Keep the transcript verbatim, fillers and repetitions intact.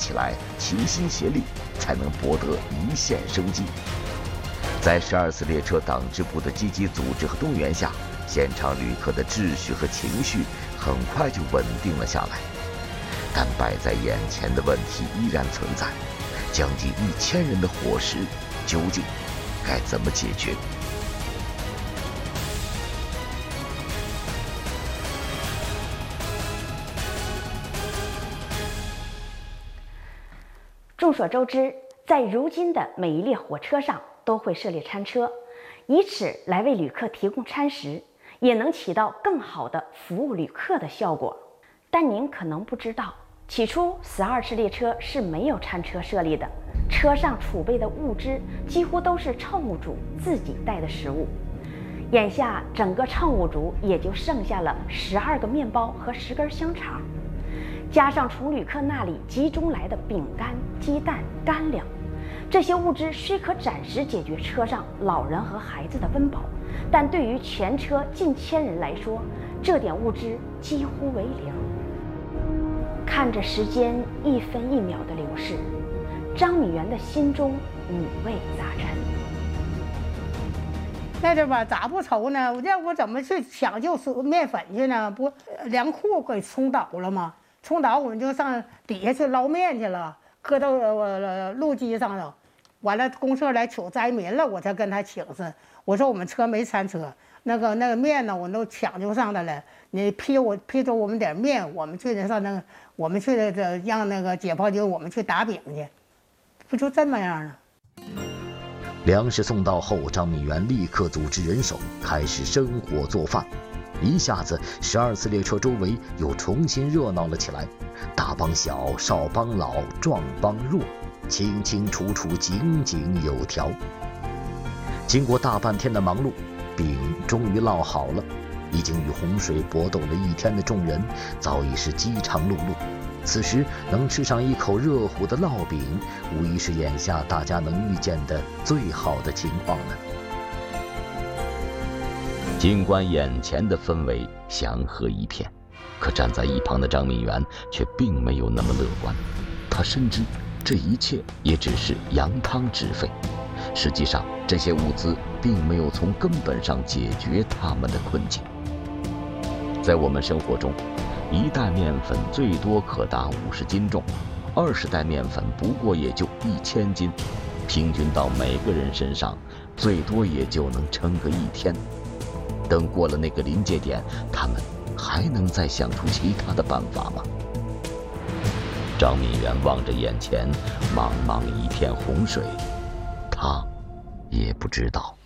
起来，齐心协力，才能博得一线生机。在十二次列车党支部的积极组织和动员下，现场旅客的秩序和情绪很快就稳定了下来。但摆在眼前的问题依然存在，将近一千人的伙食究竟该怎么解决？ 众所周知，在如今的每一列火车上都会设立餐车，以此来为旅客提供餐食，也能起到更好的服务旅客的效果。但您可能不知道，起初十二次列车是没有餐车设立的，车上储备的物资几乎都是乘务组自己带的食物。眼下整个乘务组也就剩下了十二个面包和十根香肠，加上从旅客那里集中来的饼干、鸡蛋、干粮，这些物资虽可暂时解决车上老人和孩子的温饱，但对于全车近千人来说，这点物资几乎为零。看着时间一分一秒的流逝，张敏元的心中五味杂陈。 那这吧咋不愁呢？我这我怎么去抢救面粉去呢？不，粮库给冲倒了吗？冲倒我们就上底下去捞面去了，搁到呃路基上头。完了，公社来取灾民了，我才跟他请示。我说我们车没餐车，那个那个面呢，我都抢救上来了。你批我批走我们点面，我们去上那个，我们去这让那个解放军，我们去打饼去，不就这么样呢？ 粮食送到后，张敏元立刻组织人手，开始生火做饭。一下子，十二次列车周围又重新热闹了起来，大帮小，少帮老，壮帮弱，清清楚楚，井井有条。经过大半天的忙碌，饼终于烙好了。已经与洪水搏斗了一天的众人，早已是饥肠辘辘。此时能吃上一口热乎的烙饼，无疑是眼下大家能预见的最好的情况了。尽管眼前的氛围祥和一片，可站在一旁的张敏元却并没有那么乐观。他深知这一切也只是扬汤止沸，实际上这些物资并没有从根本上解决他们的困境。在我们生活中，一袋面粉最多可达五十斤重，二十袋面粉不过也就一千斤，平均到每个人身上，最多也就能撑个一天。等过了那个临界点，他们还能再想出其他的办法吗？张敏元望着眼前茫茫一片洪水，他也不知道。